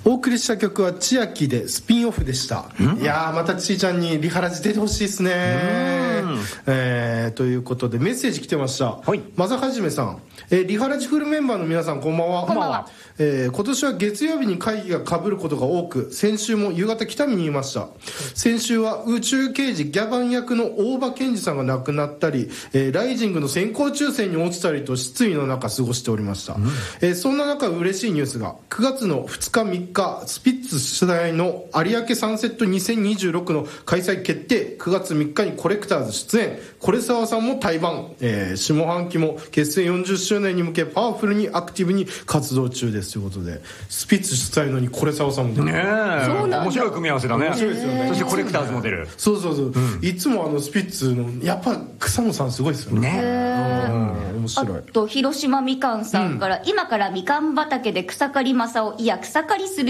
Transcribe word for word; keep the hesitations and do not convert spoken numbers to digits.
お送りした曲は千秋でスピンオフでした。いやーまたちーちゃんにリハラジ出てほしいですね。えー、ということでメッセージ来てました。はい、まさはじめさん、えー、リハラジフルメンバーの皆さんこんばんは。 こんばんは。 えー、今年は月曜日に会議が被ることが多く、先週も夕方北見にいました。先週は宇宙刑事ギャバン役の大場健二さんが亡くなったり、えー、ライジングの先行抽選に落ちたりと失意の中過ごしておりました。うん、えー、そんな中嬉しいニュースがくがつのふつかみっかスピッツ主催の有明サンセットにせんにじゅうろくの開催決定。くがつみっかにコレクターズ出演、是澤さんも対バン、えー、下半期も結成よんじゅっしゅうねんに向けパワフルにアクティブに活動中ですということで、スピッツ主催のに是澤さんも出る。 ねえ、そうなんだ。面白い組み合わせだね。 面白いですよね。 そしてコレクターズも出る。 そうそうそう、うん、いつもあのスピッツのやっぱ草野さんすごいですよね。ねえ、うん、面白い。 あと広島みかんさんから、うん、今からみかん畑で草刈り正雄、いや草刈りする